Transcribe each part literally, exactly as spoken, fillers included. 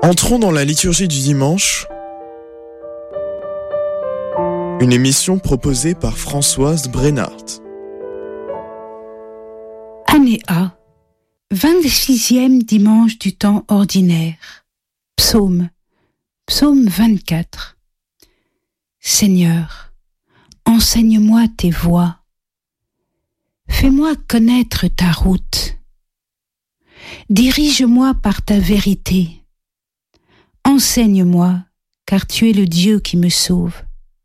Entrons dans la liturgie du dimanche, une émission proposée par Françoise Brennart. Année A, vingt-sixième dimanche du temps ordinaire. Psaume, psaume vingt-quatre. Seigneur, enseigne-moi tes voies. Fais-moi connaître ta route. Dirige-moi par ta vérité. Enseigne-moi, car tu es le Dieu qui me sauve.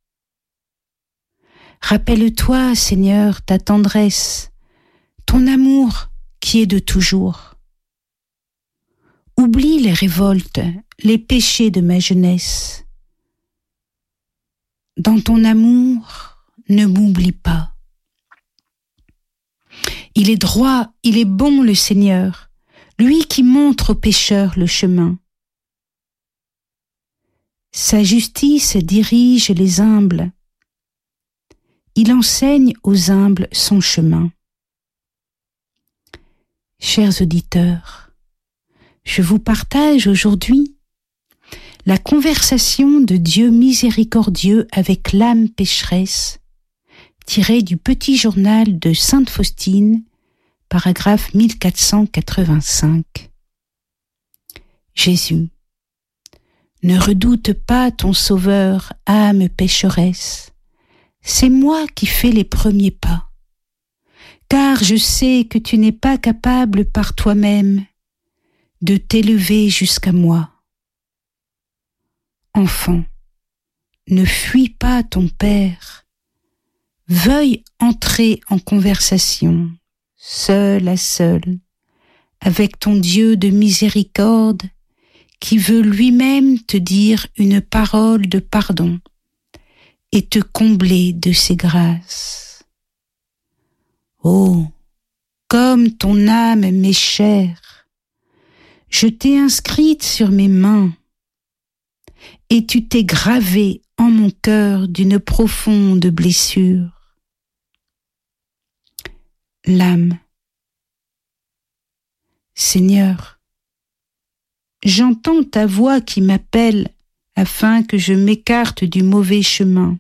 Rappelle-toi, Seigneur, ta tendresse, ton amour qui est de toujours. Oublie les révoltes, les péchés de ma jeunesse. Dans ton amour, ne m'oublie pas. Il est droit, il est bon le Seigneur, lui qui montre aux pécheurs le chemin. Sa justice dirige les humbles. Il enseigne aux humbles son chemin. Chers auditeurs, je vous partage aujourd'hui la conversation de Dieu miséricordieux avec l'âme pécheresse, tirée du petit journal de Sainte Faustine, paragraphe mille quatre cent quatre-vingt-cinq. Jésus, ne redoute pas ton Sauveur, âme pécheresse, c'est moi qui fais les premiers pas, car je sais que tu n'es pas capable par toi-même de t'élever jusqu'à moi. Enfant, ne fuis pas ton Père, veuille entrer en conversation, seul à seul, avec ton Dieu de miséricorde, qui veut lui-même te dire une parole de pardon et te combler de ses grâces. Oh, comme ton âme m'est chère, je t'ai inscrite sur mes mains, et tu t'es gravé en mon cœur d'une profonde blessure. L'âme. Seigneur, j'entends ta voix qui m'appelle afin que je m'écarte du mauvais chemin.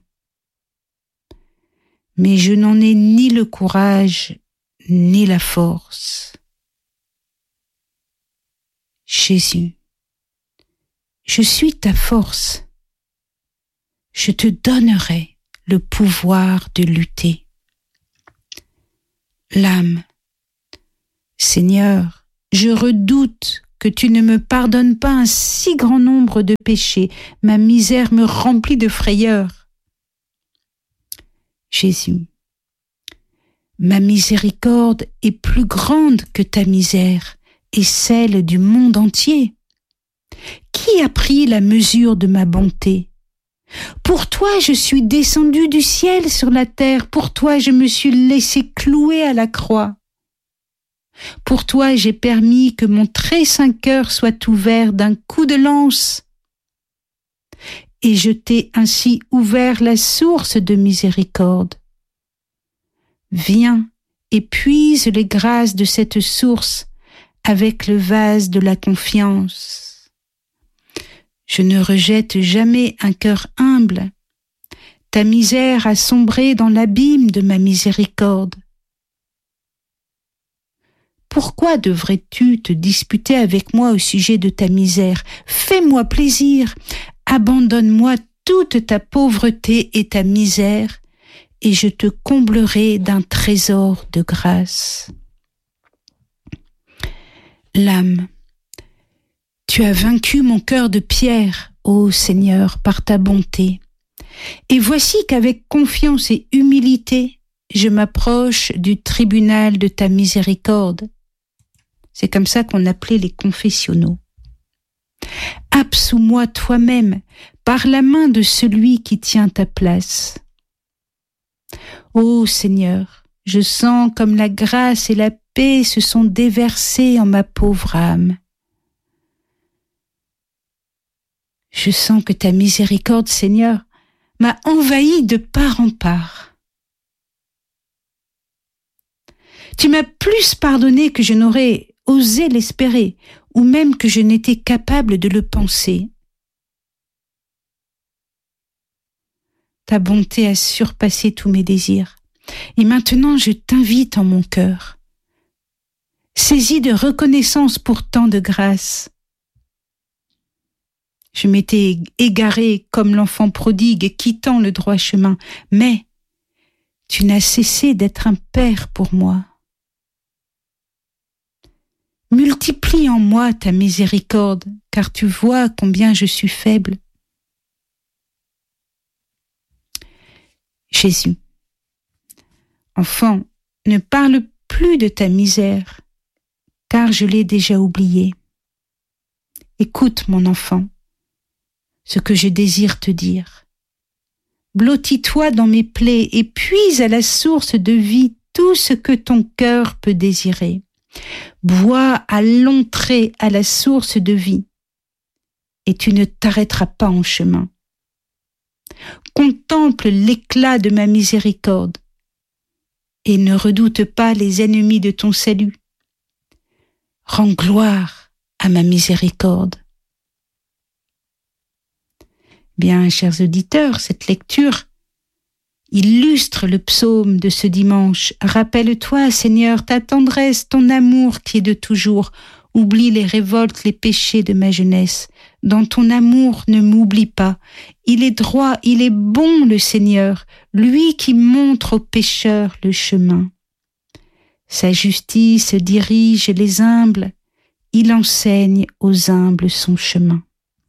Mais je n'en ai ni le courage, ni la force. Jésus, je suis ta force. Je te donnerai le pouvoir de lutter. L'âme. Seigneur, je redoute que tu ne me pardonnes pas un si grand nombre de péchés. Ma misère me remplit de frayeur. Jésus, ma miséricorde est plus grande que ta misère et celle du monde entier. Qui a pris la mesure de ma bonté? Pour toi, je suis descendu du ciel sur la terre. Pour toi, je me suis laissé clouer à la croix. Pour toi, j'ai permis que mon très saint cœur soit ouvert d'un coup de lance. Et je t'ai ainsi ouvert la source de miséricorde. Viens et puise les grâces de cette source avec le vase de la confiance. Je ne rejette jamais un cœur humble. Ta misère a sombré dans l'abîme de ma miséricorde. Pourquoi devrais-tu te disputer avec moi au sujet de ta misère? Fais-moi plaisir, abandonne-moi toute ta pauvreté et ta misère, et je te comblerai d'un trésor de grâce. L'âme, tu as vaincu mon cœur de pierre, ô Seigneur, par ta bonté. Et voici qu'avec confiance et humilité, je m'approche du tribunal de ta miséricorde. C'est comme ça qu'on appelait les confessionnaux. Absous-moi toi-même par la main de celui qui tient ta place. Ô Seigneur, je sens comme la grâce et la paix se sont déversées en ma pauvre âme. Je sens que ta miséricorde, Seigneur, m'a envahi de part en part. Tu m'as plus pardonné que je n'aurais osé l'espérer. ou même que je n'étais capable de le penser. Ta bonté a surpassé tous mes désirs, et maintenant je t'invite en mon cœur. Saisi de reconnaissance pour tant de grâce. Je m'étais égaré comme l'enfant prodigue quittant le droit chemin, mais tu n'as cessé d'être un père pour moi. Multiplie en moi ta miséricorde, car tu vois combien je suis faible. Jésus, enfant, ne parle plus de ta misère, car je l'ai déjà oubliée. Écoute, mon enfant, ce que je désire te dire. Blottis-toi dans mes plaies et puise à la source de vie tout ce que ton cœur peut désirer. Bois à longs traits à la source de vie, et tu ne t'arrêteras pas en chemin. Contemple l'éclat de ma miséricorde, et ne redoute pas les ennemis de ton salut. Rends gloire à ma miséricorde. Bien, chers auditeurs, cette lecture illustre le psaume de ce dimanche. Rappelle-toi, Seigneur, ta tendresse, ton amour qui est de toujours. Oublie les révoltes, les péchés de ma jeunesse. Dans ton amour, ne m'oublie pas. Il est droit, il est bon, le Seigneur, lui qui montre aux pécheurs le chemin. Sa justice dirige les humbles, il enseigne aux humbles son chemin.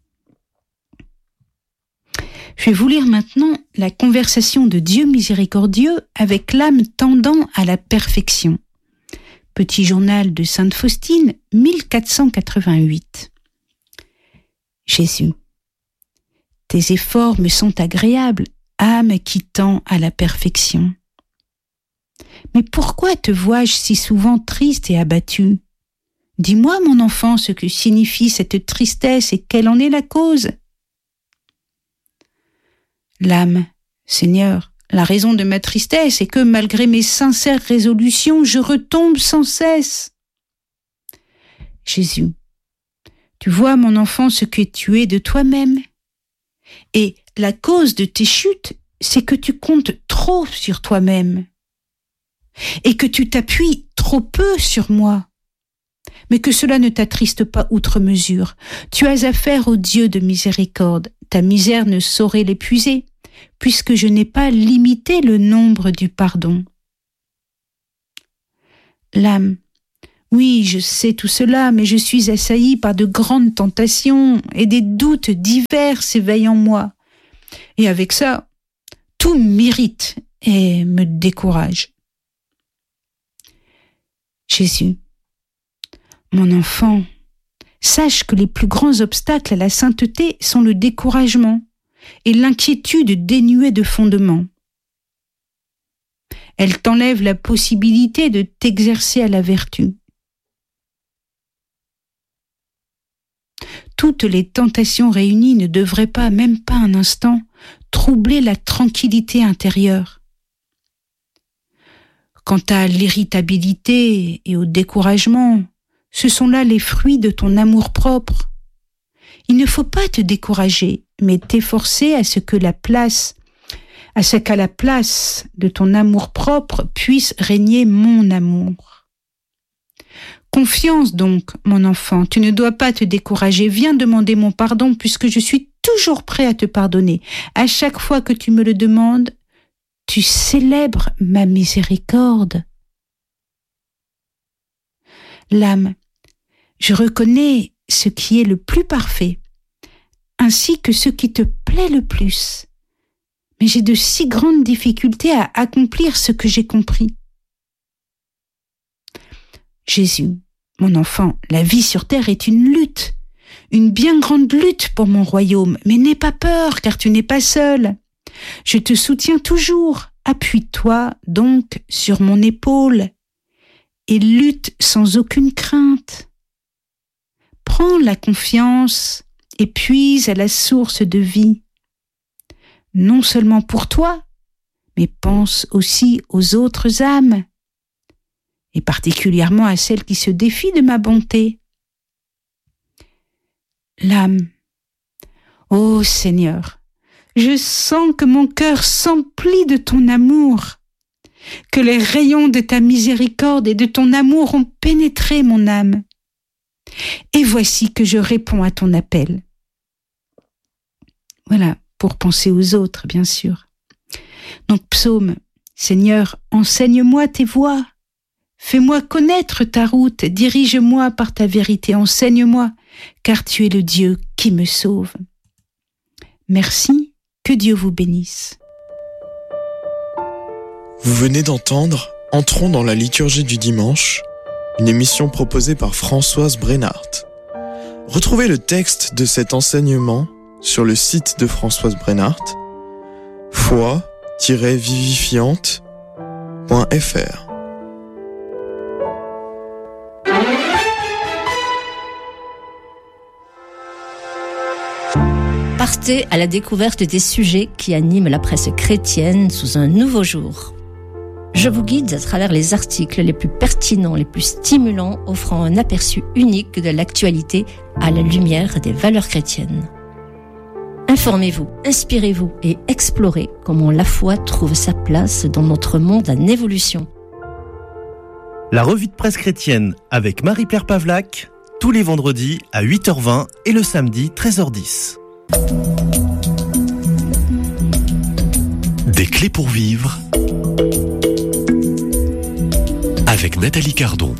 Je vais vous lire maintenant la conversation de Dieu miséricordieux avec l'âme tendant à la perfection. Petit journal de Sainte Faustine, mille quatre cent quatre-vingt-huit. Jésus, tes efforts me sont agréables, âme qui tend à la perfection. Mais pourquoi te vois-je si souvent triste et abattu ? Dis-moi, mon enfant, ce que signifie cette tristesse et quelle en est la cause ? L'âme, Seigneur, la raison de ma tristesse est que malgré mes sincères résolutions, je retombe sans cesse. Jésus, tu vois, mon enfant, ce que tu es de toi-même. Et la cause de tes chutes, c'est que tu comptes trop sur toi-même. Et que tu t'appuies trop peu sur moi. Mais que cela ne t'attriste pas outre mesure. Tu as affaire au Dieu de miséricorde. Ta misère ne saurait l'épuiser, puisque je n'ai pas limité le nombre du pardon. L'âme, oui, je sais tout cela, mais je suis assaillie par de grandes tentations et des doutes divers s'éveillent en moi. Et avec ça, tout m'irrite et me décourage. Jésus, mon enfant, sache que les plus grands obstacles à la sainteté sont le découragement et l'inquiétude dénuée de fondement. Elle t'enlève la possibilité de t'exercer à la vertu. Toutes les tentations réunies ne devraient pas, même pas un instant, troubler la tranquillité intérieure. Quant à l'irritabilité et au découragement, ce sont là les fruits de ton amour-propre. Il ne faut pas te décourager, mais t'efforcer à ce que la place, à ce qu'à la place de ton amour-propre puisse régner mon amour. Confiance donc, mon enfant, tu ne dois pas te décourager. Viens demander mon pardon puisque je suis toujours prêt à te pardonner. À chaque fois que tu me le demandes, tu célèbres ma miséricorde. L'âme, je reconnais ce qui est le plus parfait, ainsi que ce qui te plaît le plus. Mais j'ai de si grandes difficultés à accomplir ce que j'ai compris. Jésus, mon enfant, la vie sur terre est une lutte, une bien grande lutte pour mon royaume, mais n'aie pas peur, car tu n'es pas seul. Je te soutiens toujours, appuie-toi donc sur mon épaule et lutte sans aucune crainte. Prends la confiance et puise à la source de vie, non seulement pour toi, mais pense aussi aux autres âmes, et particulièrement à celles qui se défient de ma bonté. l'âme. Ô Seigneur, je sens que mon cœur s'emplit de ton amour, que les rayons de ta miséricorde et de ton amour ont pénétré mon âme. Et voici que je réponds à ton appel. Voilà, pour penser aux autres, bien sûr. Donc, psaume, Seigneur, enseigne-moi tes voies. Fais-moi connaître ta route, dirige-moi par ta vérité, enseigne-moi, car tu es le Dieu qui me sauve. Merci, que Dieu vous bénisse. Vous venez d'entendre Entrons dans la liturgie du dimanche, une émission proposée par Françoise Brenhardt. Retrouvez le texte de cet enseignement sur le site de Françoise Brenhardt, foi tiret vivifiante point f r. Partez à la découverte des sujets qui animent la presse chrétienne sous un nouveau jour. Je vous guide à travers les articles les plus pertinents, les plus stimulants, offrant un aperçu unique de l'actualité à la lumière des valeurs chrétiennes. Informez-vous, inspirez-vous et explorez comment la foi trouve sa place dans notre monde en évolution. La revue de presse chrétienne avec Marie-Pierre Pavlac, tous les vendredis à huit heures vingt et le samedi treize heures dix. Des clés pour vivre avec Nathalie Cardon.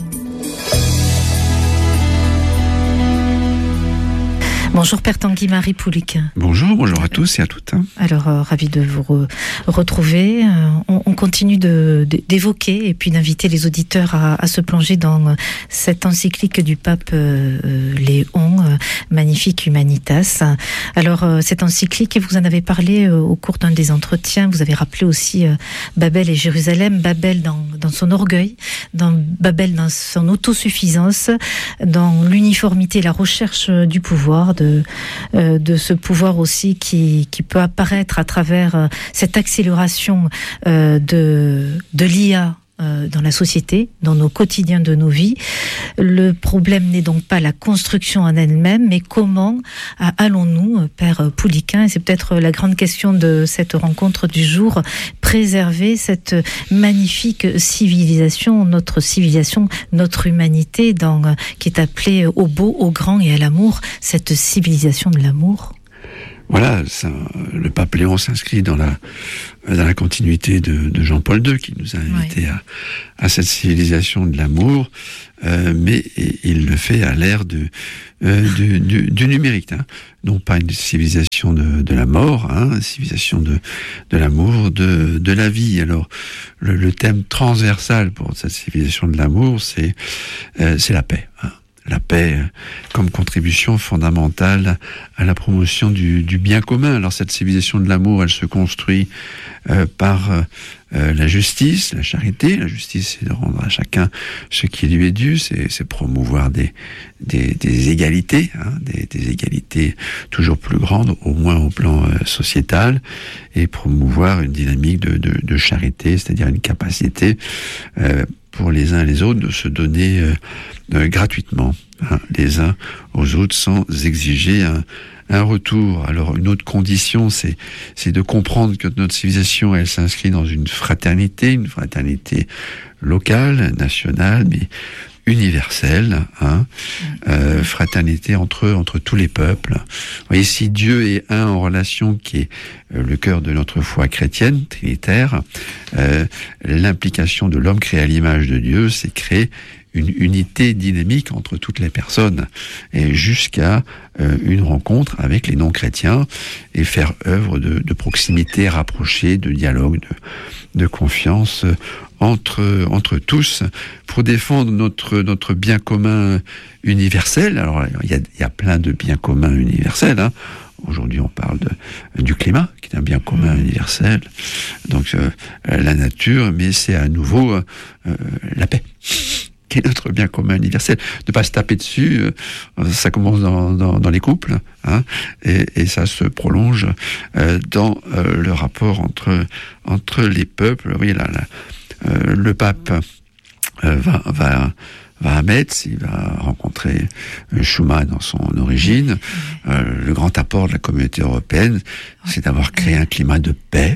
Bonjour Père Tanguy-Marie Poulic. Bonjour, bonjour à tous et à toutes. Alors, euh, ravi de vous re- retrouver. Euh, on, on continue de, de, d'évoquer et puis d'inviter les auditeurs à, à se plonger dans cette encyclique du pape euh, Léon, euh, Magnifique Humanitas. Alors, euh, cette encyclique, vous en avez parlé euh, au cours d'un des entretiens, vous avez rappelé aussi euh, Babel et Jérusalem, Babel dans, dans son orgueil, dans Babel dans son autosuffisance, dans l'uniformité et la recherche du pouvoir, de De, euh, de ce pouvoir aussi qui, qui peut apparaître à travers euh, cette accélération euh, de, de l'I A euh, dans la société, dans nos quotidiens de nos vies. Le problème n'est donc pas la construction en elle-même, mais comment euh, allons-nous, Père Pouliquin, et c'est peut-être la grande question de cette rencontre du jour, préserver cette magnifique civilisation, notre civilisation, notre humanité, dans, qui est appelée au beau, au grand et à l'amour, cette civilisation de l'amour. Voilà, ça, le pape Léon s'inscrit dans la, dans la continuité de, de Jean-Paul deux, qui nous a invités oui. à, à cette civilisation de l'amour, euh, mais il le fait à l'ère de, euh, du, du, du numérique, hein. Non pas une civilisation de, de la mort, hein, une civilisation de, de l'amour, de, de la vie. Alors, le, le thème transversal pour cette civilisation de l'amour, c'est, euh, c'est la paix, hein. La paix comme contribution fondamentale à la promotion du, du bien commun. Alors cette civilisation de l'amour, elle se construit euh, par euh, la justice, la charité. La justice, c'est de rendre à chacun ce qui lui est dû, c'est, c'est promouvoir des, des, des égalités, hein, des, des égalités toujours plus grandes, au moins au plan euh, sociétal, et promouvoir une dynamique de, de, de charité, c'est-à-dire une capacité euh, pour les uns et les autres de se donner euh, euh, gratuitement, hein, les uns aux autres, sans exiger un, un retour. Alors une autre condition, c'est, c'est de comprendre que notre civilisation, elle s'inscrit dans une fraternité, une fraternité locale, nationale, mais universelle, hein, euh, fraternité entre entre tous les peuples. Vous voyez, si Dieu est un en relation, qui est euh, le cœur de notre foi chrétienne, trinitaire, euh, l'implication de l'homme créé à l'image de Dieu, c'est créer une unité dynamique entre toutes les personnes, et jusqu'à euh, une rencontre avec les non-chrétiens, et faire œuvre de, de proximité rapprochée, de dialogue, de, de confiance euh, entre entre tous, pour défendre notre notre bien commun universel. Alors il y a il y a plein de biens communs universels, hein. Aujourd'hui, on parle de, du climat, qui est un bien commun universel. Donc euh, la nature, mais c'est à nouveau euh, la paix, qui est notre bien commun universel. Ne pas se taper dessus, euh, ça commence dans, dans, dans les couples, hein, et, et ça se prolonge euh, dans euh, le rapport entre entre les peuples. Oui, là, là euh, le pape euh, va va va à Metz, il va rencontrer Schuman dans son origine. Euh, le grand apport de la communauté européenne, c'est d'avoir créé un climat de paix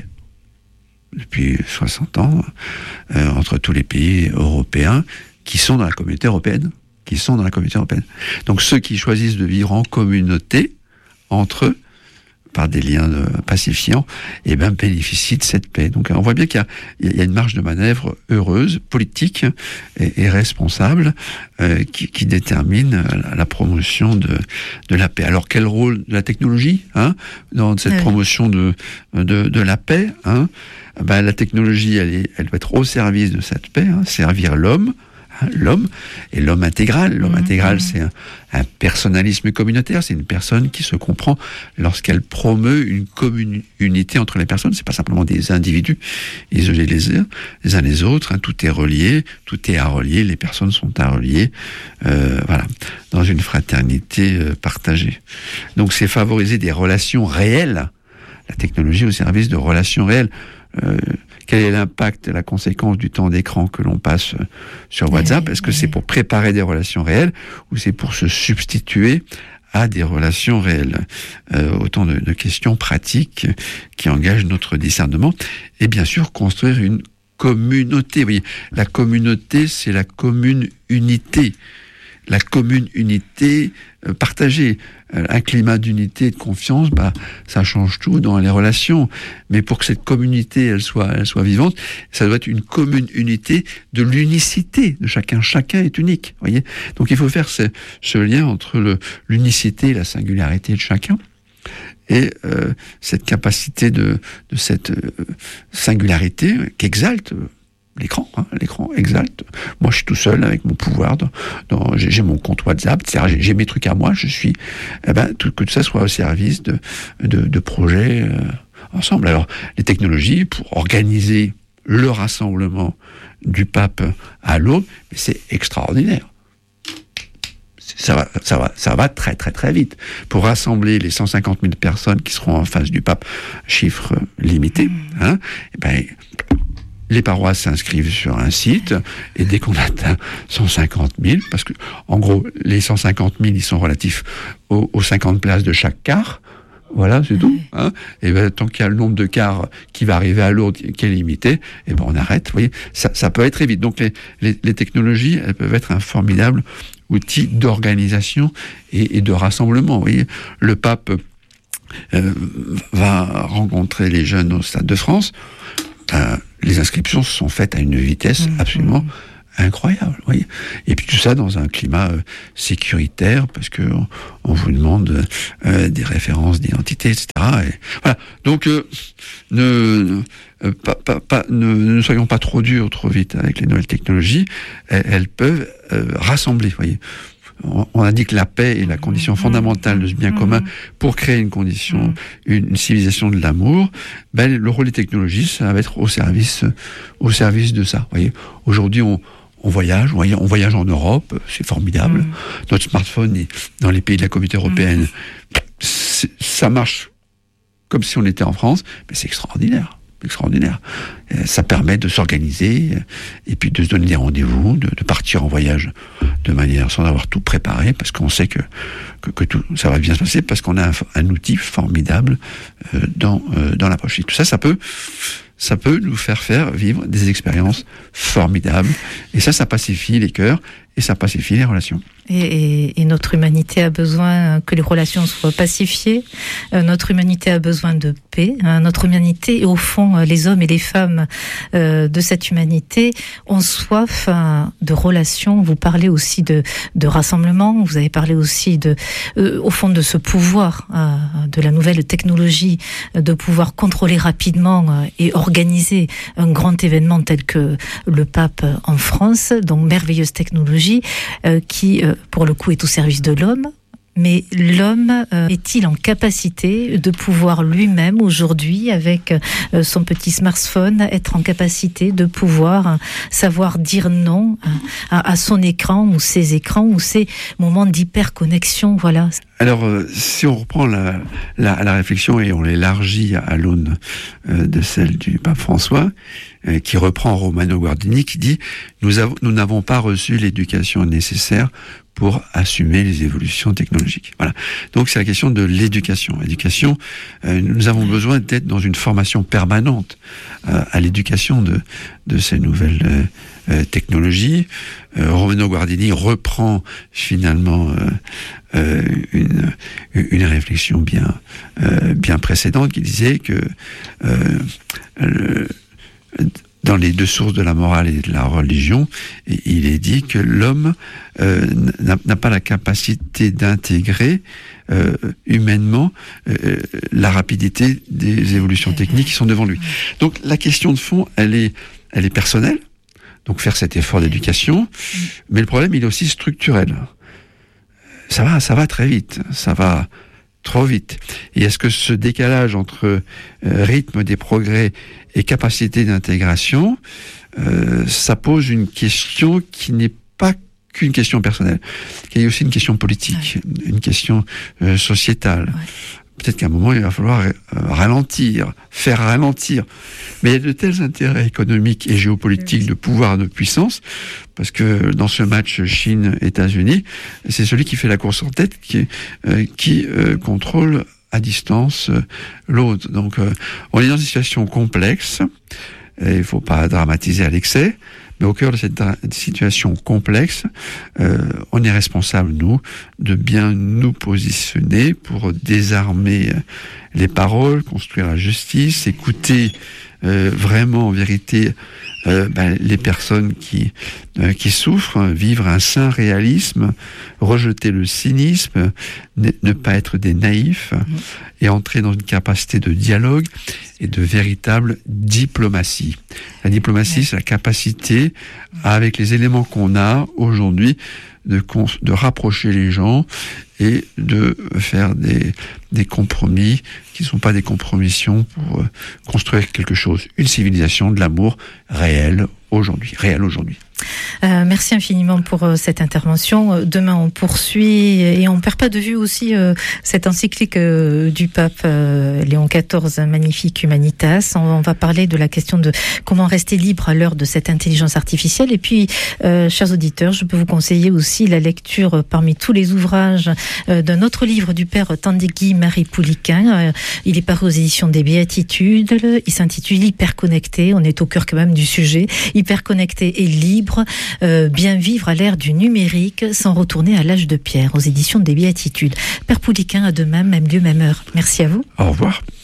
depuis soixante ans euh, entre tous les pays européens qui sont dans la communauté européenne, qui sont dans la communauté européenne. Donc ceux qui choisissent de vivre en communauté entre eux, par des liens de, pacifiants, et eh ben bénéficient de cette paix. Donc on voit bien qu'il y a, il y a une marge de manœuvre heureuse, politique et, et responsable euh, qui, qui détermine la, la promotion de, de la paix. Alors quel rôle de la technologie hein, dans cette oui. promotion de, de, de la paix hein, ben, la technologie, elle, est, elle doit être au service de cette paix, hein, servir l'homme, l'homme, et l'homme intégral. L'homme mmh, intégral, mmh. c'est un, un personnalisme communautaire, c'est une personne qui se comprend lorsqu'elle promeut une commune unité entre les personnes. C'est pas simplement des individus isolés les uns les, uns les autres, hein, tout est relié, tout est à relier, les personnes sont à relier, euh, voilà, dans une fraternité euh, partagée. Donc c'est favoriser des relations réelles, la technologie au service de relations réelles. Euh, quel est l'impact, la conséquence du temps d'écran que l'on passe sur WhatsApp? Oui, Est-ce que oui. c'est pour préparer des relations réelles ou c'est pour se substituer à des relations réelles? euh, Autant de, de questions pratiques qui engagent notre discernement. Et bien sûr, construire une communauté. Vous voyez, la communauté, c'est la commune unité. La commune unité euh, partagée. Euh, un climat d'unité et de confiance, bah, ça change tout dans les relations. Mais pour que cette communauté, elle soit, elle soit vivante, ça doit être une commune unité de l'unicité de chacun. Chacun est unique, voyez. Donc il faut faire ce, ce lien entre le, l'unicité et la singularité de chacun. Et euh, cette capacité de, de cette euh, singularité qu'exalte l'écran, hein, l'écran exalte. Moi, je suis tout seul avec mon pouvoir. Dans, dans, j'ai, j'ai mon compte WhatsApp, c'est-à-dire j'ai, j'ai mes trucs à moi. Je suis, eh ben, tout, que tout ça soit au service de, de, de projets euh, ensemble. Alors, les technologies pour organiser le rassemblement du pape à l'autre, mais c'est extraordinaire. Ça va, ça va, ça va très, très, très vite. Pour rassembler les cent cinquante mille personnes qui seront en face du pape, chiffre limité, hein, eh ben, les paroisses s'inscrivent sur un site, et dès qu'on atteint cent cinquante mille, parce que, en gros, les cent cinquante mille, ils sont relatifs aux, aux cinquante places de chaque quart, voilà, c'est tout, hein. Et ben, tant qu'il y a le nombre de quarts qui va arriver à Lourdes, qui est limité, et ben, on arrête, vous voyez. Ça, ça peut être très vite. Donc, les, les, les technologies, elles peuvent être un formidable outil d'organisation et, et de rassemblement, vous voyez. Le pape, euh, va rencontrer les jeunes au Stade de France, euh, les inscriptions sont faites à une vitesse absolument incroyable, vous voyez. Et puis tout ça dans un climat euh, sécuritaire, parce que on, on vous demande euh, des références d'identité, et cetera. Et voilà. Donc euh, ne, euh, pas, pas, pas, ne, ne soyons pas trop durs trop vite avec les nouvelles technologies. Elles, elles peuvent euh, rassembler, vous voyez. On a dit que la paix est la condition fondamentale de ce bien commun pour créer une condition, une civilisation de l'amour. Ben, le rôle des technologies, ça va être au service, au service de ça. Vous voyez, aujourd'hui, on, on voyage, on voyage en Europe, c'est formidable. Mmh. Notre smartphone est dans les pays de la communauté européenne, mmh. ça marche comme si on était en France, mais c'est extraordinaire. extraordinaire. Ça permet de s'organiser et puis de se donner des rendez-vous, de, de partir en voyage de manière sans avoir tout préparé, parce qu'on sait que, que, que tout ça va bien se passer, parce qu'on a un, un outil formidable euh, dans, euh, dans la poche. Et tout ça, ça peut, ça peut nous faire faire vivre des expériences formidables. Et ça, ça pacifie les cœurs et ça pacifie les relations. Et, et, et notre humanité a besoin que les relations soient pacifiées. Euh, notre humanité a besoin de paix. Hein. Notre humanité, et au fond, les hommes et les femmes euh, de cette humanité ont soif hein, de relations. Vous parlez aussi de, de rassemblement. Vous avez parlé aussi de, euh, au fond, de ce pouvoir euh, de la nouvelle technologie, de pouvoir contrôler rapidement euh, et organiser un grand événement tel que le pape en France. Donc, merveilleuse technologie euh, qui euh, pour le coup, est au service de l'homme, mais l'homme euh, est-il en capacité de pouvoir lui-même aujourd'hui, avec euh, son petit smartphone, être en capacité de pouvoir euh, savoir dire non à, à son écran ou ses écrans ou ses moments d'hyperconnexion, voilà. Alors, euh, si on reprend la, la, la réflexion et on l'élargit à, à l'aune euh, de celle du pape François, euh, qui reprend Romano Guardini, qui dit « Nous avons, nous n'avons pas reçu l'éducation nécessaire pour assumer les évolutions technologiques. » Voilà. Donc, c'est la question de l'éducation. Éducation, euh, nous avons besoin d'être dans une formation permanente euh, à l'éducation de, de ces nouvelles euh, euh, technologies. Euh, Romano Guardini reprend finalement euh, euh, une, une réflexion bien, euh, bien précédente qui disait que euh, le, dans les deux sources de la morale et de la religion, il est dit que l'homme euh, n'a, n'a pas la capacité d'intégrer euh, humainement euh, la rapidité des évolutions techniques qui sont devant lui. Donc la question de fond, elle est, elle est personnelle, donc faire cet effort d'éducation, mais le problème, il est aussi structurel. Ça va, ça va très vite, ça va trop vite. Et est-ce que ce décalage entre euh, rythme des progrès et capacité d'intégration, euh, ça pose une question qui n'est pas qu'une question personnelle, qui est aussi une question politique, ouais. une question euh, sociétale. Ouais. Peut-être qu'à un moment, il va falloir euh, ralentir, faire ralentir. Mais il y a de tels intérêts économiques et géopolitiques, de pouvoir, de puissance, parce que dans ce match Chine-États-Unis, c'est celui qui fait la course en tête qui, euh, qui euh, contrôle à distance euh, l'autre. Donc, euh, on est dans une situation complexe, et il ne faut pas dramatiser à l'excès, mais au cœur de cette situation complexe, euh, on est responsable, nous, de bien nous positionner pour désarmer les paroles, construire la justice, écouter euh, vraiment, en vérité, euh, ben, les personnes qui, euh, qui souffrent, vivre un sain réalisme, rejeter le cynisme, ne, ne pas être des naïfs, mmh. et entrer dans une capacité de dialogue et de véritable diplomatie. La diplomatie, ouais. c'est la capacité, avec les éléments qu'on a aujourd'hui, de, de rapprocher les gens et de faire des, des compromis qui ne sont pas des compromissions pour euh, construire quelque chose, une civilisation de l'amour réel aujourd'hui, réel aujourd'hui. Euh, merci infiniment pour euh, cette intervention. Demain, on poursuit et on perd pas de vue aussi euh, cette encyclique euh, du pape euh, Léon quatorze, Magnifique Humanitas. On, on va parler de la question de comment rester libre à l'heure de cette intelligence artificielle. Et puis, euh, chers auditeurs, je peux vous conseiller aussi la lecture euh, parmi tous les ouvrages euh, d'un autre livre du père Tanguy Marie Pouliquen. Euh, il est paru aux éditions des Béatitudes. Il s'intitule Hyperconnecté. On est au cœur quand même du sujet. Hyperconnecté et libre. Euh, bien vivre à l'ère du numérique sans retourner à l'âge de pierre, aux éditions des Béatitudes. Père Pouliquen, à demain, même lieu, même heure. Merci à vous. Au revoir.